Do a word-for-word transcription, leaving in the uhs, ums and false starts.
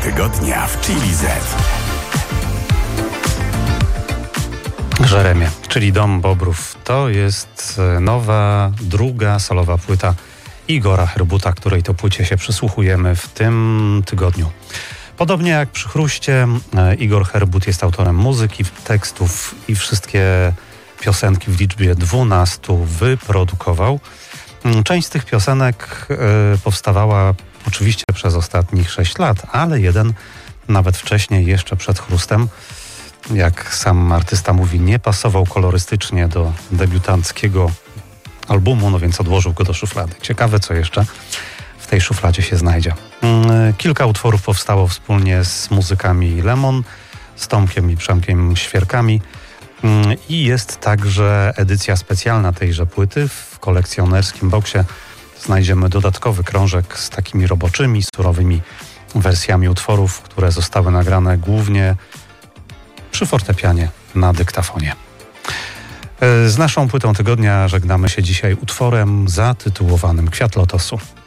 tygodnia w Chili Z. Jeremie, czyli Dom Bobrów. To jest nowa, druga solowa płyta Igora Herbuta, której to płycie się przysłuchujemy w tym tygodniu. Podobnie jak przy Chruście, Igor Herbut jest autorem muzyki, tekstów i wszystkie piosenki w liczbie dwunastu wyprodukował. Część z tych piosenek powstawała oczywiście przez ostatnich sześć lat, ale jeden nawet wcześniej, jeszcze przed Chrustem, jak sam artysta mówi, nie pasował kolorystycznie do debiutanckiego albumu, no więc odłożył go do szuflady. Ciekawe, co jeszcze w tej szufladzie się znajdzie. Kilka utworów powstało wspólnie z muzykami Lemon, z Tomkiem i Przemkiem Świerkami i jest także edycja specjalna tejże płyty. W kolekcjonerskim boksie znajdziemy dodatkowy krążek z takimi roboczymi, surowymi wersjami utworów, które zostały nagrane głównie przy fortepianie na dyktafonie. Z naszą płytą tygodnia żegnamy się dzisiaj utworem zatytułowanym Kwiat Lotosu.